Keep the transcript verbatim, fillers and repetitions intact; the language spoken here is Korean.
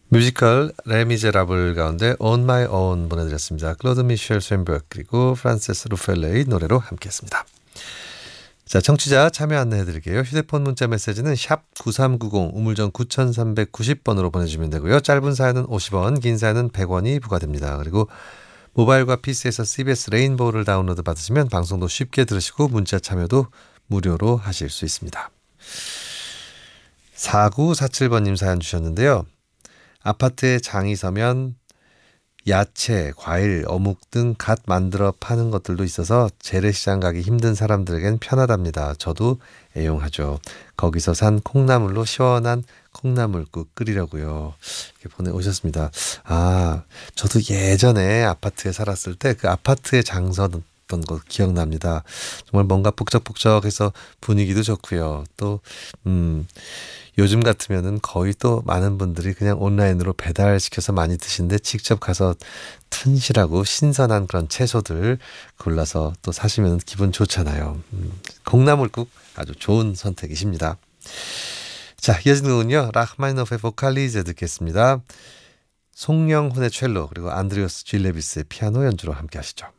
뮤지컬 레미제라블 가운데 On My Own 보내드렸습니다. 클로드 미셸 쇤베르 그리고 프란세스 루펠레의 노래로 함께했습니다. 자, 청취자 참여 안내해드릴게요. 휴대폰 문자 메시지는 샵 구삼구공 우물정 구삼구공 번으로 보내주시면 되고요. 짧은 사연은 오십 원, 긴 사연은 백 원이 부과됩니다. 그리고 모바일과 피시에서 씨비에스 레인보우를 다운로드 받으시면 방송도 쉽게 들으시고 문자 참여도 무료로 하실 수 있습니다. 사구사칠 번님 사연 주셨는데요. 아파트에 장이 서면 야채, 과일, 어묵 등 갓 만들어 파는 것들도 있어서 재래시장 가기 힘든 사람들에겐 편하답니다. 저도 애용하죠. 거기서 산 콩나물로 시원한 콩나물국 끓이려고요. 이렇게 보내오셨습니다. 아, 저도 예전에 아파트에 살았을 때 그 아파트에 장 서던 거 기억납니다. 정말 뭔가 북적북적해서 분위기도 좋고요. 또 음, 요즘 같으면은 거의 또 많은 분들이 그냥 온라인으로 배달시켜서 많이 드시는데 직접 가서 튼실하고 신선한 그런 채소들 골라서 또 사시면 기분 좋잖아요. 음, 콩나물국 아주 좋은 선택이십니다. 자, 이어지는 곡은요. 라흐마니노프의 보칼리제 듣겠습니다. 송영훈의 첼로 그리고 안드레오스 줄레비스의 피아노 연주로 함께 하시죠.